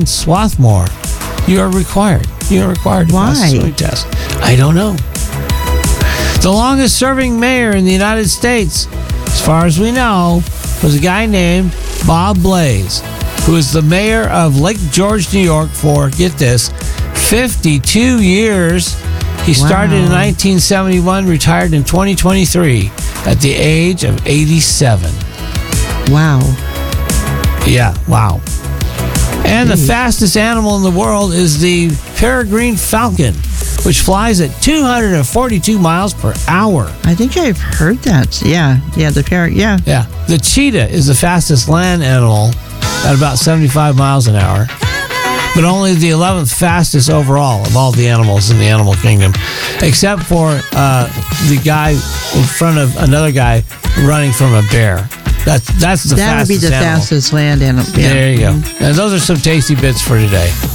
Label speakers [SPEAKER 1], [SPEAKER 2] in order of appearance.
[SPEAKER 1] Swarthmore. You are required. You are required to pass the
[SPEAKER 2] Why?
[SPEAKER 1] swimming test. I don't know. The longest serving mayor in the United States, as far as we know, was a guy named Bob Blaze, who is the mayor of Lake George, New York for, get this, 52 years. He started in 1971, retired in 2023 at the age of 87.
[SPEAKER 2] Wow.
[SPEAKER 1] Yeah, wow. And the fastest animal in the world is the peregrine falcon, which flies at 242 miles per hour.
[SPEAKER 2] I think I've heard that. Yeah, the parrot, yeah.
[SPEAKER 1] Yeah. The cheetah is the fastest land animal at about 75 miles an hour, but only the 11th fastest overall of all the animals in the animal kingdom, except for the guy in front of another guy running from a bear. That's the
[SPEAKER 2] That would
[SPEAKER 1] fastest
[SPEAKER 2] be the
[SPEAKER 1] animal.
[SPEAKER 2] fastest land animal. Yeah.
[SPEAKER 1] There you go. And those are some tasty bits for today.